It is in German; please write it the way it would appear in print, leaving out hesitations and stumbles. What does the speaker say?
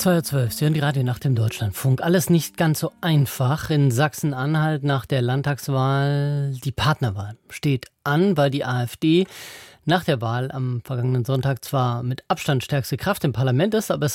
2:12 Uhr, Sie hören die Radionacht im Deutschlandfunk. Alles nicht ganz so einfach. In Sachsen-Anhalt nach der Landtagswahl. Die Partnerwahl steht an, weil die AfD nach der Wahl am vergangenen Sonntag zwar mit Abstand stärkste Kraft im Parlament ist, aber es